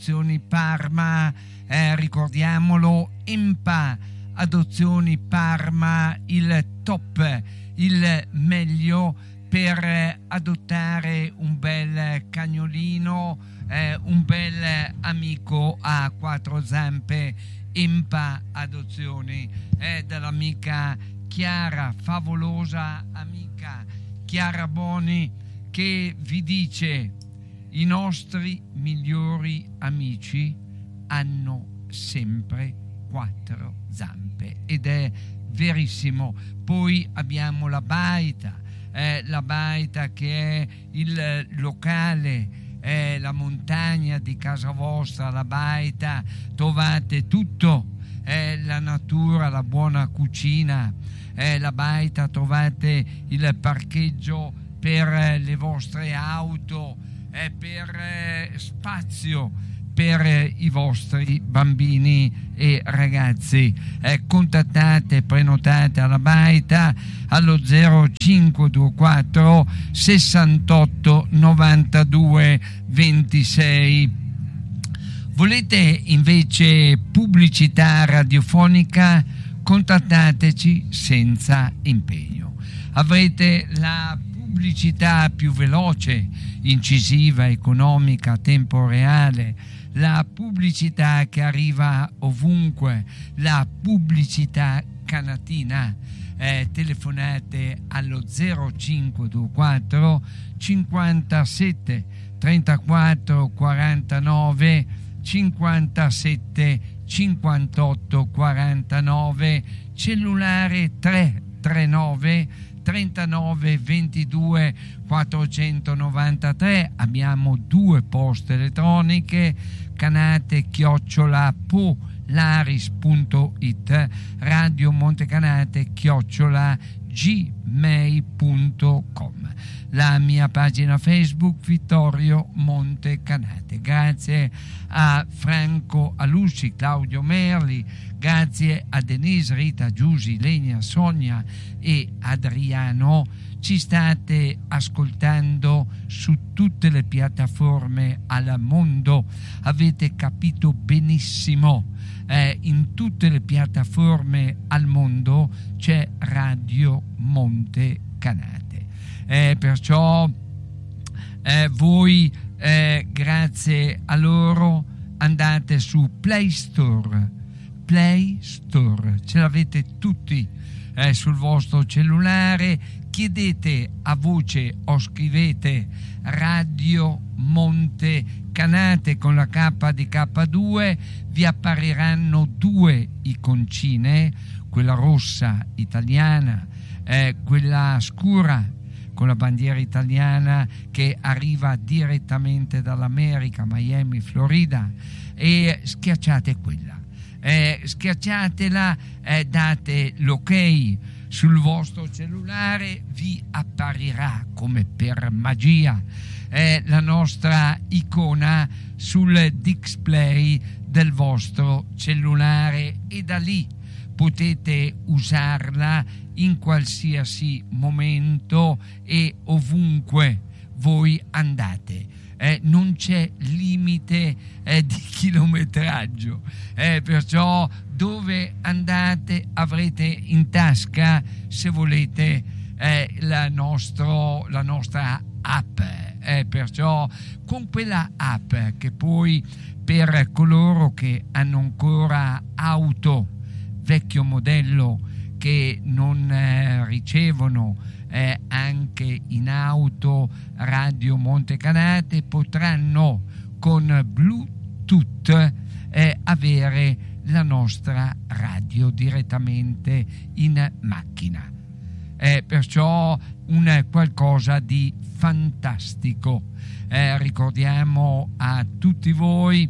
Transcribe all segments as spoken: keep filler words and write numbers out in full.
Adozioni Parma, eh, ricordiamolo, Empa Adozioni Parma, il top, il meglio per adottare un bel cagnolino, eh, un bel amico a quattro zampe. Empa Adozioni, eh, dall'amica Chiara, favolosa amica Chiara Boni, che vi dice: i nostri migliori amici hanno sempre quattro zampe, ed è verissimo. Poi abbiamo la Baita, eh, la Baita che è il locale, è la montagna di casa vostra. La Baita trovate tutto, è la natura, la buona cucina. È la Baita trovate il parcheggio per le vostre auto, è per eh, spazio per eh, i vostri bambini e ragazzi. Eh, contattate, prenotate alla Baita allo zero cinque due quattro sessantotto novantadue ventisei. Volete invece pubblicità radiofonica? Contattateci senza impegno. Avrete la pubblicità più veloce, incisiva, economica, a tempo reale, la pubblicità che arriva ovunque, la pubblicità canatina. Eh, telefonate allo zero cinque due quattro cinquantasette trentaquattro quarantanove cinquantasette cinquantotto quarantanove, cellulare tre tre nove trentanove ventidue quattrocentonovantatré. Abbiamo due poste elettroniche, canate chiocciola polaris punto it, Radio Montecanate chiocciola gmail punto com, la mia pagina Facebook Vittorio Montecanate. Grazie a Franco Alusci, Claudio Merli, grazie a Denise, Rita, Giusy, Lenia, Sonia e Adriano. Ci state ascoltando su tutte le piattaforme al mondo, avete capito benissimo. Eh, in tutte le piattaforme al mondo c'è Radio Montecanate, eh, perciò eh, voi eh, grazie a loro andate su Play Store, Play Store, ce l'avete tutti eh, sul vostro cellulare. Chiedete a voce o scrivete Radio Montecanate con la K di K due, vi appariranno due iconcine, quella rossa italiana, eh, quella scura con la bandiera italiana che arriva direttamente dall'America, Miami, Florida, e schiacciate quella, eh, schiacciatela, eh, date l'ok sul vostro cellulare, vi apparirà come per magia eh, la nostra icona sul display del vostro cellulare, e da lì potete usarla in qualsiasi momento e ovunque voi andate. Eh, non c'è limite eh, di chilometraggio, eh, perciò dove andate avrete in tasca, se volete, eh, la, nostro, la nostra app, eh, perciò con quella app che poi per coloro che hanno ancora auto vecchio modello, che non eh, ricevono eh, anche in auto Radio Montecanate, potranno con Bluetooth eh, avere la nostra radio direttamente in macchina. Eh, perciò un qualcosa di fantastico. Eh, ricordiamo a tutti voi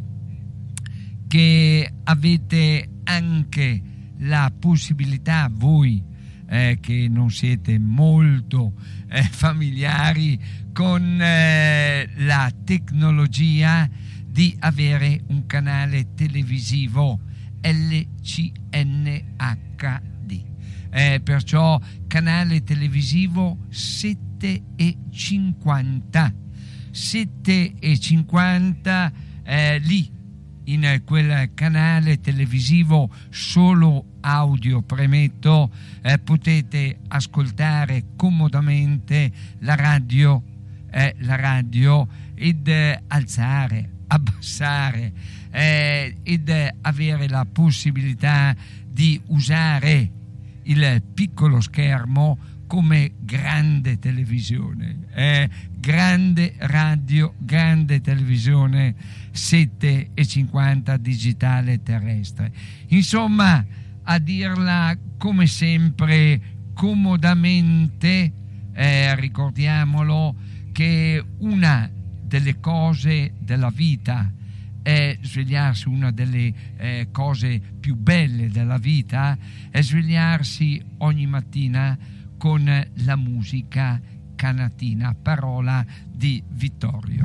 che avete anche la possibilità, voi eh, che non siete molto eh, familiari con eh, la tecnologia, di avere un canale televisivo L C N H D, eh, perciò canale televisivo sette e cinquanta, sette e cinquanta, eh, lì in quel canale televisivo solo audio, premetto, eh, potete ascoltare comodamente la radio, eh, la radio ed eh, alzare, abbassare eh, ed eh, avere la possibilità di usare il piccolo schermo come grande televisione, eh, grande radio, grande televisione sette e cinquanta digitale terrestre. Insomma, a dirla come sempre comodamente, eh, ricordiamolo che una delle cose della vita è svegliarsi, una delle eh, cose più belle della vita è svegliarsi ogni mattina con la musica canatina, parola di Vittorio.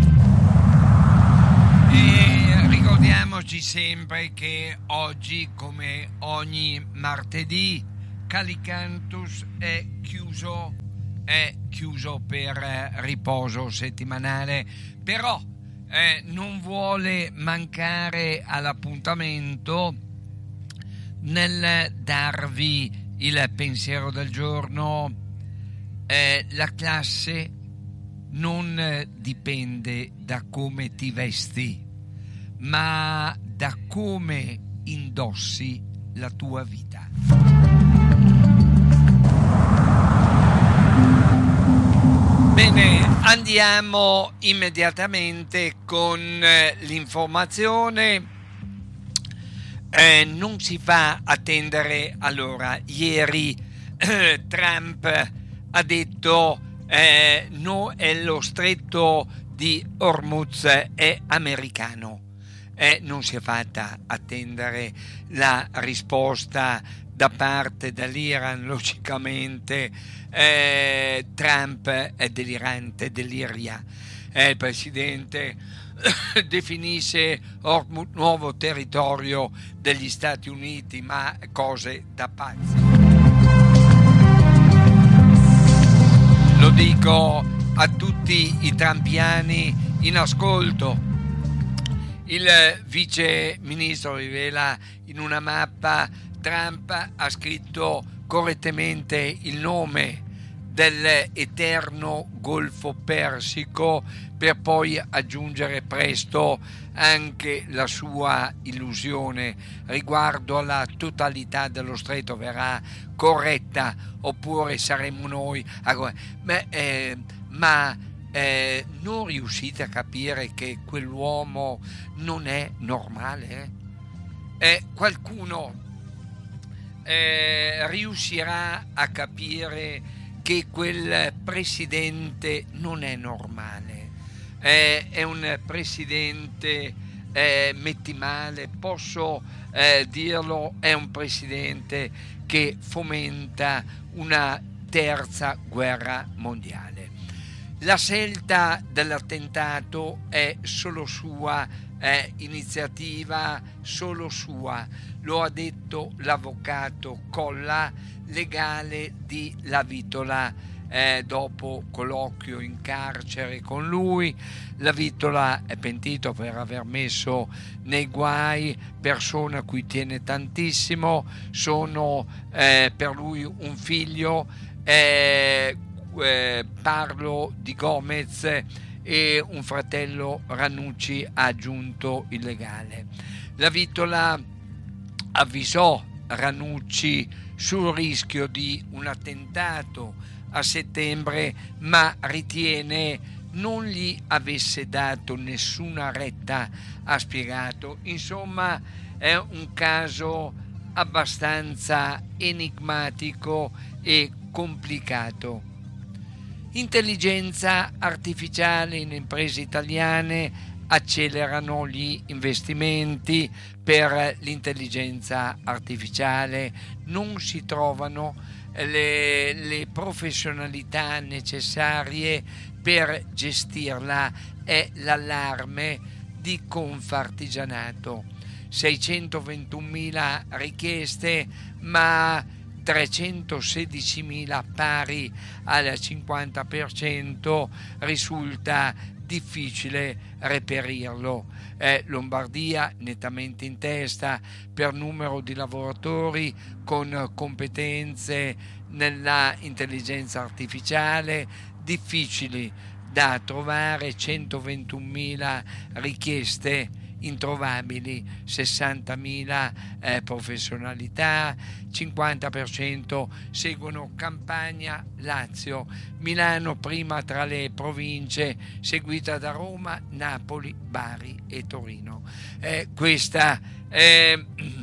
E ricordiamoci sempre che oggi, come ogni martedì, Calicantus è chiuso, è chiuso per riposo settimanale, però eh, non vuole mancare all'appuntamento nel darvi il pensiero del giorno. Eh, la classe non dipende da come ti vesti, ma da come indossi la tua vita. Bene, andiamo immediatamente con l'informazione. Eh, non si fa attendere. Allora, ieri eh, Trump ha detto eh, no, è lo stretto di Hormuz è americano. Eh, non si è fatta attendere la risposta da parte dell'Iran. Logicamente eh, Trump è delirante, deliria. Eh, il presidente definisce Hormuz nuovo territorio degli Stati Uniti, ma cose da pazzi. Lo dico a tutti i trampiani in ascolto. Il vice ministro rivela in una mappa: Trump ha scritto correttamente il nome dell'eterno Golfo Persico, per poi aggiungere presto anche la sua illusione riguardo alla totalità dello stretto verrà corretta oppure saremo noi a... Beh, eh, ma eh, non riuscite a capire che quell'uomo non è normale? Eh? Eh, qualcuno eh, riuscirà a capire che quel presidente non è normale, eh, è un presidente eh, mettimale, posso eh, dirlo, è un presidente che fomenta una terza guerra mondiale. La scelta dell'attentato è solo sua, è iniziativa solo sua, lo ha detto l'avvocato Colla, legale di Lavitola, eh, dopo colloquio in carcere con lui. Lavitola è pentito per aver messo nei guai persone a cui tiene tantissimo, sono eh, per lui un figlio, eh, eh, parlo di Gomez e un fratello Ranucci, ha aggiunto il legale. Lavitola avvisò Ranucci sul rischio di un attentato a settembre, ma ritiene non gli avesse dato nessuna retta, ha spiegato. Insomma, è un caso abbastanza enigmatico e complicato. Intelligenza artificiale in imprese italiane, accelerano gli investimenti per l'intelligenza artificiale, non si trovano le, le professionalità necessarie per gestirla, è l'allarme di Confartigianato. seicentoventunomila richieste, ma trecentosedicimila, pari al cinquanta per cento, risulta difficile reperirlo. Eh, Lombardia nettamente in testa per numero di lavoratori con competenze nella intelligenza artificiale, difficili da trovare, centoventunomila richieste introvabili, sessantamila eh, professionalità, cinquanta per cento seguono Campania, Lazio, Milano prima tra le province, seguita da Roma, Napoli, Bari e Torino. Eh, questa è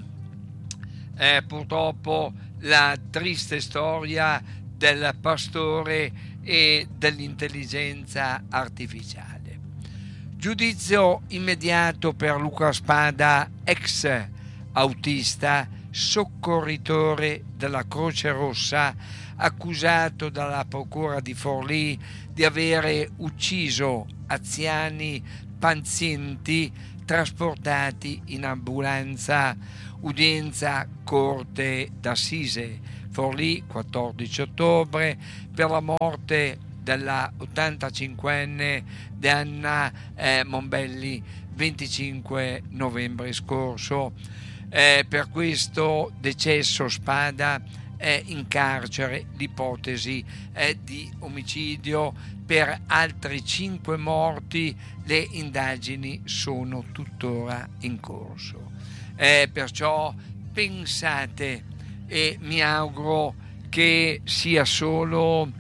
eh, purtroppo la triste storia del pastore e dell'intelligenza artificiale. Giudizio immediato per Luca Spada, ex autista, soccorritore della Croce Rossa, accusato dalla procura di Forlì di avere ucciso anziani pazienti trasportati in ambulanza. Udienza Corte d'Assise, Forlì, quattordici ottobre, per la morte della ottantacinquenne Anna eh, Mombelli, venticinque novembre scorso. Eh, per questo decesso Spada è in carcere, l'ipotesi è di omicidio. Per altri cinque morti le indagini sono tuttora in corso. Eh, perciò pensate, e mi auguro che sia solo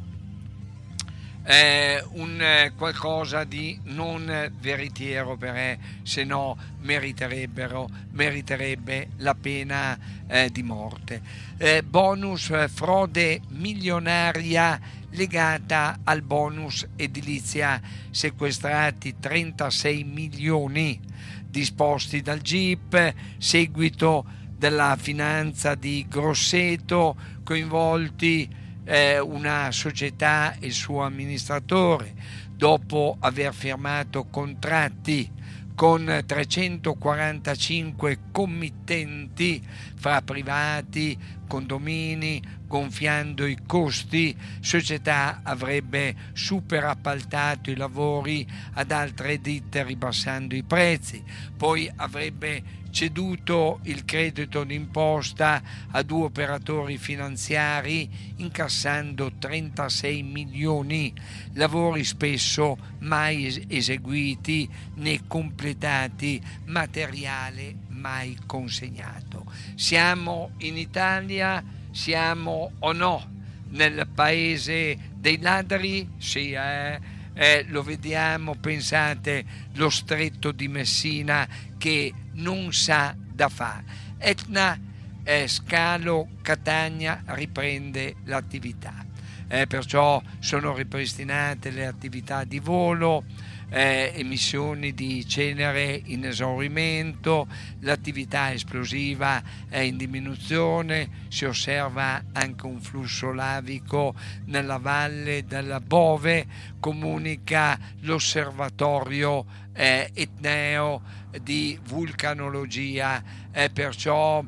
Eh, un eh, qualcosa di non veritiero, perché se no meriterebbero meriterebbe la pena eh, di morte. Eh, bonus eh, frode milionaria legata al bonus edilizia, sequestrati trentasei milioni disposti dal G I P, seguito della finanza di Grosseto, coinvolti Eh, una società e il suo amministratore, dopo aver firmato contratti con trecentoquarantacinque committenti fra privati, condomini, gonfiando i costi. Società avrebbe superappaltato i lavori ad altre ditte ribassando i prezzi, poi avrebbe ceduto il credito d'imposta a due operatori finanziari incassando trentasei milioni, lavori spesso mai eseguiti né completati, materiale mai consegnato. Siamo in Italia, siamo o no nel paese dei ladri? Sì, eh, eh, lo vediamo, pensate, lo stretto di Messina che non sa da fare. Etna, eh, Scalo, Catania riprende l'attività. Eh, perciò sono ripristinate le attività di volo, eh, emissioni di cenere in esaurimento, l'attività esplosiva è in diminuzione, si osserva anche un flusso lavico nella valle della Bove, comunica l'osservatorio eh, etneo di vulcanologia, eh, perciò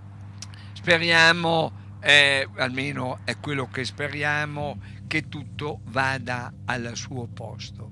speriamo, eh, almeno è quello che speriamo, che tutto vada al suo posto.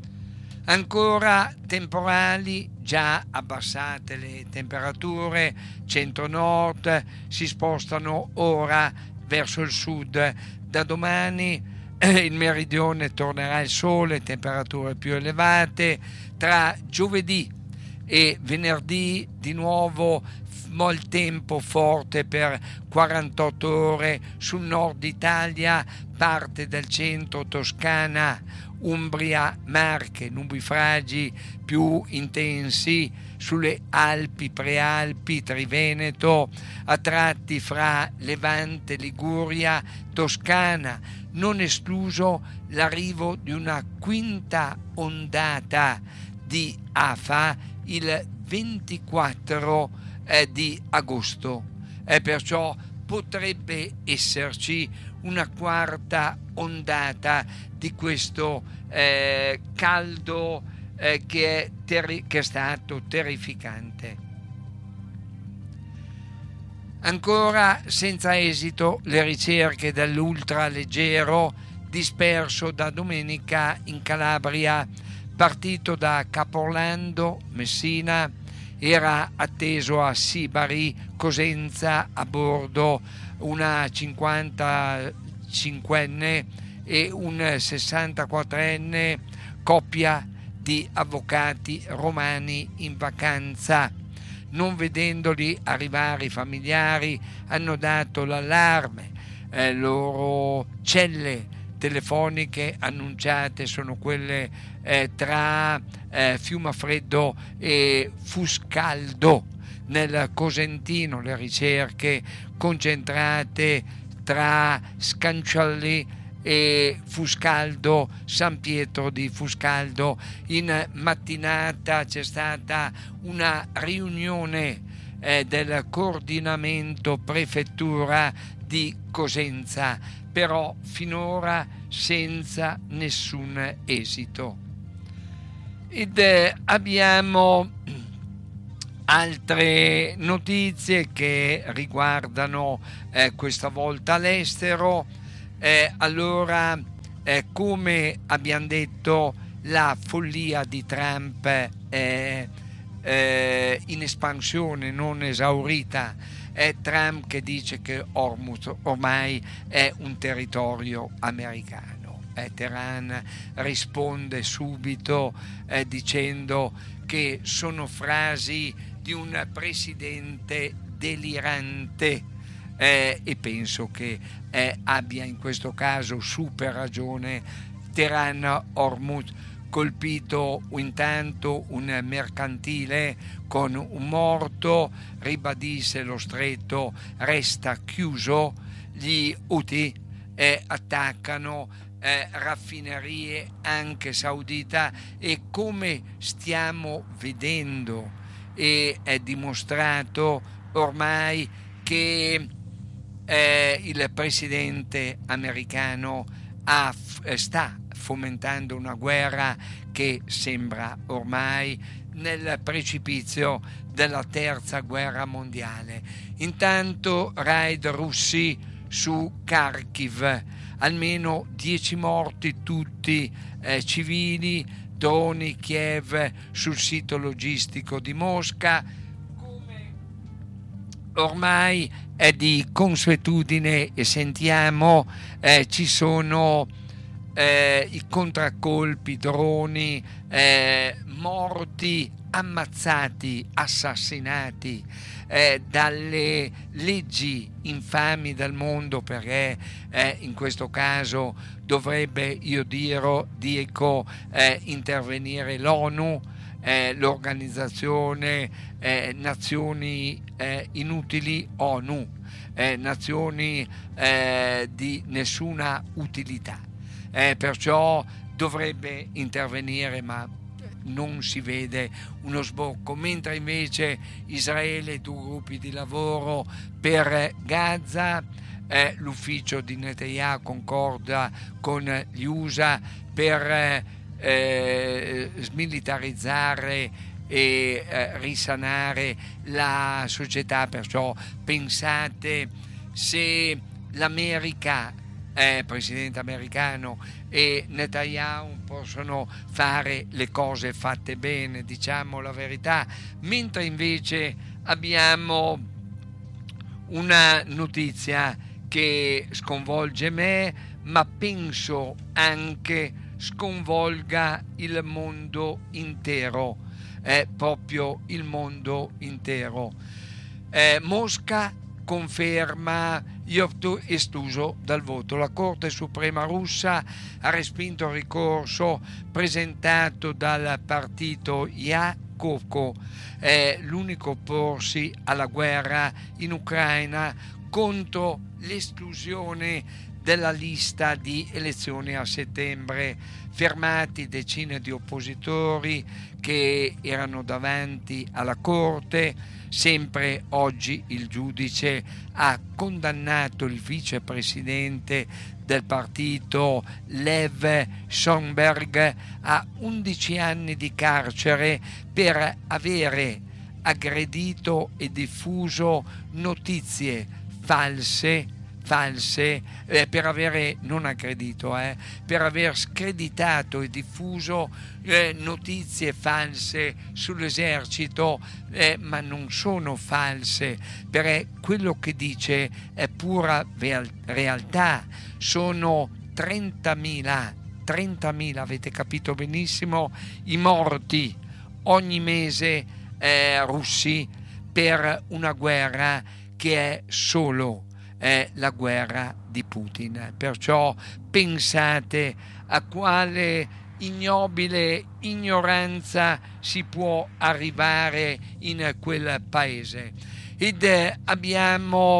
Ancora temporali, già abbassate le temperature, centro-nord, si spostano ora verso il sud. Da domani eh, il meridione tornerà il sole, temperature più elevate. Tra giovedì e venerdì di nuovo il tempo forte per quarantotto ore sul nord Italia, parte del centro, Toscana, Umbria, Marche, nubifragi più intensi sulle Alpi, Prealpi, Triveneto, a tratti fra Levante, Liguria, Toscana, non escluso l'arrivo di una quinta ondata di afa il ventiquattro eh, di agosto, e perciò potrebbe esserci una quarta ondata di questo eh, caldo eh, che, è terri- che è stato terrificante. Ancora senza esito le ricerche dell'ultraleggero disperso da domenica in Calabria. partito da Caporlando, Messina, era atteso a Sibari, Cosenza, a bordo una cinquantacinquenne e un sessantaquattrenne coppia di avvocati romani in vacanza. Non vedendoli arrivare i familiari hanno dato l'allarme. Eh, loro celle telefoniche annunciate sono quelle eh, tra eh, Fiumafreddo e Fuscaldo nel Cosentino, le ricerche concentrate tra Scancialli e Fuscaldo, San Pietro di Fuscaldo. In mattinata c'è stata una riunione eh, del coordinamento prefettura di Cosenza, però finora senza nessun esito. Ed eh, abbiamo altre notizie che riguardano eh, questa volta l'estero. Eh, allora, eh, come abbiamo detto, la follia di Trump è eh, in espansione, non esaurita. È Trump che dice che Hormuz ormai è un territorio americano. Eh, Teheran risponde subito eh, dicendo che sono frasi di un presidente delirante. Eh, e penso che eh, abbia in questo caso super ragione Teheran. Hormuz colpito intanto un mercantile con un morto, ribadisse lo stretto resta chiuso, gli Houthi eh, attaccano eh, raffinerie anche saudita e come stiamo vedendo e è dimostrato ormai che Eh, il presidente americano ha, sta fomentando una guerra che sembra ormai nel precipizio della terza guerra mondiale. Intanto raid russi su Kharkiv, almeno dieci morti, tutti eh, civili, droni Kiev sul sito logistico di Mosca. Come ormai è di consuetudine e sentiamo eh, ci sono eh, i contraccolpi, droni, eh, morti, ammazzati, assassinati eh, dalle leggi infami del mondo, perché eh, in questo caso dovrebbe, io dirò, dico, eh, intervenire l'ONU, eh, l'organizzazione eh, Nazioni eh, Inutili ONU, eh, nazioni eh, di nessuna utilità, eh, perciò dovrebbe intervenire, ma non si vede uno sbocco, mentre invece Israele, due gruppi di lavoro per Gaza, eh, l'ufficio di Netanyahu concorda con gli U S A per eh, smilitarizzare e eh, risanare la società. Perciò pensate, se l'America, eh, presidente americano, e Netanyahu possono fare le cose fatte bene, diciamo la verità, mentre invece abbiamo una notizia che sconvolge me, ma penso anche sconvolga il mondo intero, eh, proprio il mondo intero. Eh, Mosca conferma Yurtu escluso dal voto. La Corte Suprema russa ha respinto il ricorso presentato dal partito Yakovko, eh, l'unico opporsi alla guerra in Ucraina, contro l'esclusione della lista di elezioni a settembre. Fermati decine di oppositori che erano davanti alla Corte. Sempre oggi il giudice ha condannato il vicepresidente del partito Lev Sonberg a undici anni di carcere per avere aggredito e diffuso notizie false false, eh, per avere non aggredito, eh, per aver screditato e diffuso eh, notizie false sull'esercito, eh, ma non sono false, perché quello che dice è pura real- realtà. Sono trentamila, trentamila, avete capito benissimo, i morti ogni mese eh, russi per una guerra che è solo eh, la guerra di Putin. Perciò pensate a quale ignobile ignoranza si può arrivare in quel paese. Ed eh, abbiamo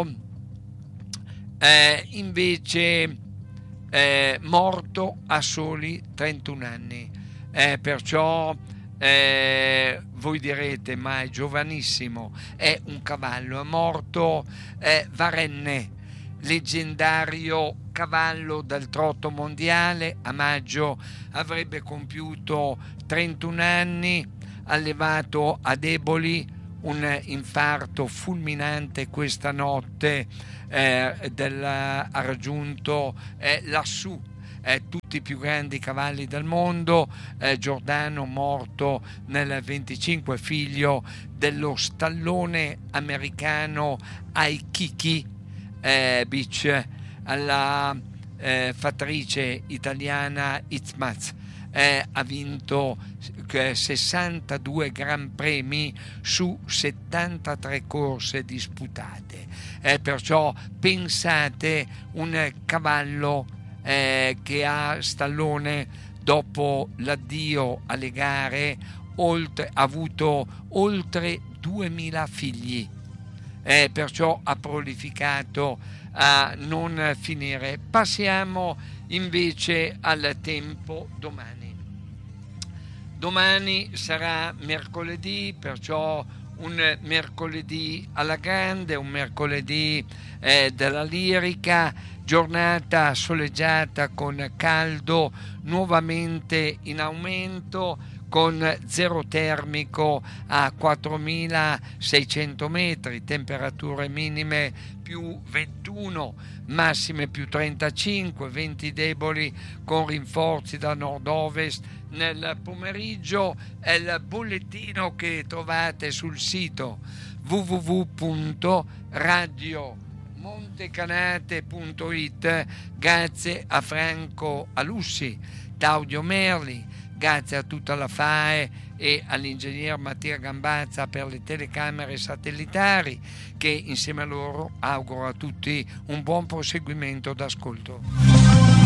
eh, invece eh, morto a soli trentuno anni. Eh, perciò Eh, voi direte, ma è giovanissimo, è un cavallo, è morto eh, Varenne, leggendario cavallo del trotto mondiale. A maggio avrebbe compiuto trentuno anni, allevato a Eboli, un infarto fulminante questa notte eh, del, ha raggiunto eh, lassù Eh, tutti i più grandi cavalli del mondo. eh, Giordano morto nel venticinque, figlio dello stallone americano Aikiki eh, Beach, alla eh, fattrice italiana Itzmaz. Eh, ha vinto eh, sessantadue gran premi su settantatré corse disputate. Eh, perciò pensate, un cavallo Eh, che ha Stallone, dopo l'addio alle gare, oltre, ha avuto oltre duemila figli, eh, perciò ha prolificato a non finire. Passiamo invece al tempo domani. Domani sarà mercoledì, perciò un mercoledì alla grande, un mercoledì eh, della lirica, giornata soleggiata con caldo nuovamente in aumento, con zero termico a quattromilaseicento metri, temperature minime più ventuno, massime più trentacinque, venti deboli con rinforzi da nord-ovest nel pomeriggio. È il bollettino che trovate sul sito w w w punto radio montecanate punto it. Grazie a Franco Alussi, Claudio Merli, grazie a tutta la F A E e all'ingegner Mattia Gambazza per le telecamere satellitari, che insieme a loro auguro a tutti un buon proseguimento d'ascolto.